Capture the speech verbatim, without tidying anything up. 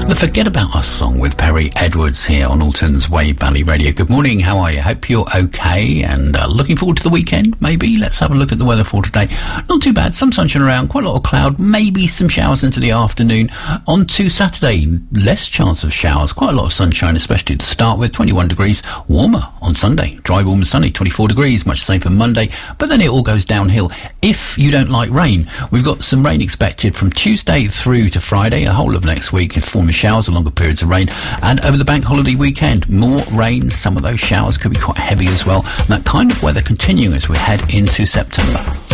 The Forget About Us song with Perry Edwards here on Alton's Wave Valley Radio. Good morning, how are you? Hope you're okay and uh, looking forward to the weekend, maybe. Let's have a look at the weather for today. Not too bad, some sunshine around, quite a lot of cloud, maybe some showers into the afternoon. On to Saturday, less chance of showers, quite a lot of sunshine, especially to start with, twenty-one degrees. Warmer on Sunday, dry, warm and sunny, twenty-four degrees, much the same for Monday, but then it all goes downhill. If you don't like rain, we've got some rain expected from Tuesday through to Friday, a whole of next week, informing showers or longer periods of rain, and over the bank holiday weekend more rain. Some of those showers could be quite heavy as well, and that kind of weather continuing as we head into September.